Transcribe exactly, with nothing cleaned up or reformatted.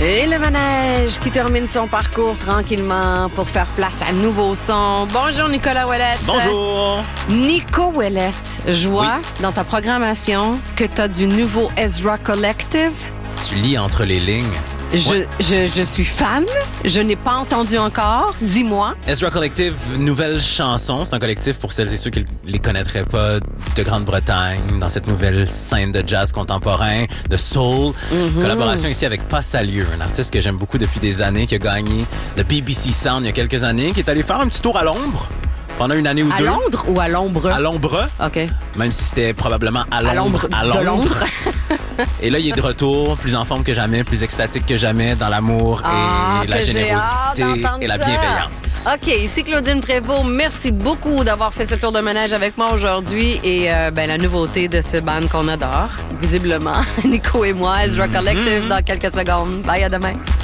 Et le manège qui termine son parcours tranquillement pour faire place à nouveau son. Bonjour Nicolas Ouellette. Bonjour. Nico Ouellette, je vois Oui. dans ta programmation que tu as du nouveau Ezra Collective. Tu lis entre les lignes. Je, Ouais. je, je suis fan. Je n'ai pas entendu encore. Dis-moi. Ezra Collective, nouvelle chanson. C'est un collectif pour celles et ceux qui ne les connaîtraient pas de Grande-Bretagne, dans cette nouvelle scène de jazz contemporain, de soul. Mm-hmm. Collaboration ici avec Passalieu, un artiste que j'aime beaucoup depuis des années, qui a gagné le B B C Sound il y a quelques années, qui est allé faire un petit tour à l'ombre pendant une année ou À deux. Londres ou à l'ombre? À l'ombre. OK. Même si c'était probablement à l'ombre. À l'ombre de Londres. Et là, il est de retour, plus en forme que jamais, plus extatique que jamais, dans l'amour Ah, et la que j'ai hâte générosité d'entendre et la ça. bienveillance. OK, ici Claudine Prévost. Merci beaucoup d'avoir fait ce tour de manège avec moi aujourd'hui. Et euh, ben, la nouveauté de ce band qu'on adore, visiblement, Nico et moi, Ezra Collective, dans quelques secondes. Bye, à demain.